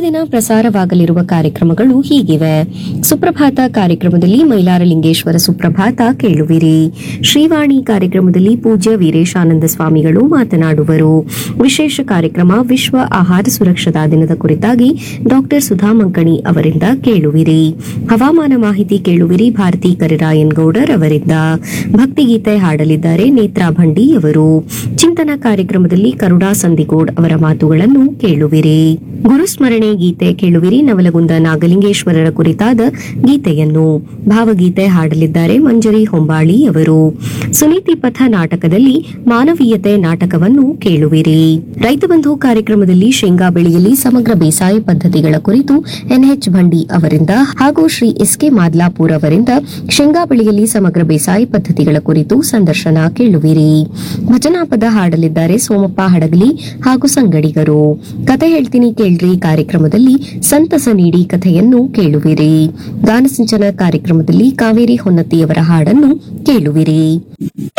ದಿನ ಪ್ರಸಾರವಾಗಲಿರುವ ಕಾರ್ಯಕ್ರಮಗಳು ಹೀಗಿವೆ. ಸುಪ್ರಭಾತ ಕಾರ್ಯಕ್ರಮದಲ್ಲಿ ಮೈಲಾರಲಿಂಗೇಶ್ವರ ಸುಪ್ರಭಾತ ಕೇಳುವಿರಿ. ಶ್ರೀವಾಣಿ ಕಾರ್ಯಕ್ರಮದಲ್ಲಿ ಪೂಜ್ಯ ವೀರೇಶಾನಂದ ಸ್ವಾಮಿಗಳು ಮಾತನಾಡುವರು. ವಿಶೇಷ ಕಾರ್ಯಕ್ರಮ ವಿಶ್ವ ಆಹಾರ ಸುರಕ್ಷತಾ ದಿನದ ಕುರಿತಾಗಿ ಡಾಕ್ಟರ್ ಸುಧಾ ಮಂಕಣಿ ಅವರಿಂದ ಕೇಳುವಿರಿ. ಹವಾಮಾನ ಮಾಹಿತಿ ಕೇಳುವಿರಿ ಭಾರತಿ ಕರಿರಾಯನ್ ಗೌಡರ್ ಅವರಿಂದ. ಭಕ್ತಿಗೀತೆ ಹಾಡಲಿದ್ದಾರೆ ನೇತ್ರಾ ಭಂಡಿ ಅವರು. ಚಿಂತನ ಕಾರ್ಯಕ್ರಮದಲ್ಲಿ ಕರುಣಾ ಸಂದಿಗೋಡ್ ಅವರ ಮಾತುಗಳನ್ನು ಕೇಳುವಿರಿ. ಗುರುಸ್ಮರಣೆ ಗೀತೆ ಕೇಳುವಿರಿ. ನವಲಗುಂದ ನಾಗಲಿಂಗೇಶ್ವರರ ಕುರಿತಾದ ಗೀತೆಯನ್ನು. ಭಾವಗೀತೆ ಹಾಡಲಿದ್ದಾರೆ ಮಂಜರಿ ಹೊಂಬಾಳಿ ಅವರು. ಸುನೀತಿ ಪಥ ನಾಟಕದಲ್ಲಿ ಮಾನವೀಯತೆ ನಾಟಕವನ್ನು ಕೇಳುವಿರಿ. ರೈತ ಬಂಧು ಕಾರ್ಯಕ್ರಮದಲ್ಲಿ ಶೇಂಗಾ ಬೆಳೆಯಲ್ಲಿ ಸಮಗ್ರ ಬೇಸಾಯ ಪದ್ಧತಿಗಳ ಕುರಿತು ಎನ್ಎಚ್ ಭಂಡಿ ಅವರಿಂದ ಹಾಗೂ ಶ್ರೀ ಎಸ್ಕೆ ಮಾದ್ಲಾಪುರ್ ಅವರಿಂದ ಶೇಂಗಾ ಬೆಳೆಯಲ್ಲಿ ಸಮಗ್ರ ಬೇಸಾಯ ಪದ್ಧತಿಗಳ ಕುರಿತು ಸಂದರ್ಶನ ಕೇಳುವಿರಿ. ಭಜನಾ ಪದ ಹಾಡಲಿದ್ದಾರೆ ಸೋಮಪ್ಪ ಹಡಗಲಿ ಹಾಗೂ ಸಂಗಡಿಗರು. ಕತೆ ಹೇಳ್ತೀನಿ ಕೇಳ್ರಿ ಕಾರ್ಯಕ್ರಮದಲ್ಲಿ ಸಂತಸ ನೀಡಿ ಕಥೆಯನ್ನು ಕೇಳುವಿರಿ. ಗಾನಸಿಂಚನ ಕಾರ್ಯಕ್ರಮದಲ್ಲಿ ಕಾವೇರಿ ಹೊನ್ನತಿಯವರ ಹಾಡನ್ನು ಕೇಳುವಿರಿ.